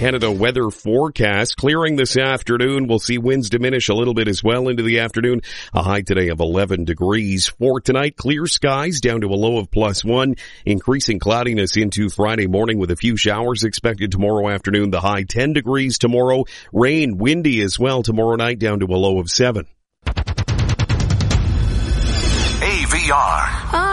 Canada weather forecast. Clearing this afternoon. We'll see winds diminish a little bit as well into the afternoon. A high today of 11 degrees. For tonight, clear skies down to a low of +1. Increasing cloudiness into Friday morning with a few showers expected tomorrow afternoon. The high 10 degrees tomorrow. Rain, windy as well tomorrow night down to a low of 7. AVR.